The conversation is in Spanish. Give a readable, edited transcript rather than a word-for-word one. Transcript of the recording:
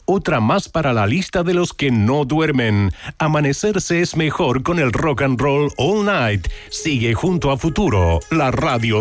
otra más para la lista de los que no duermen. Amanecerse es mejor con el rock and roll all night. Sigue junto a Futuro, la radio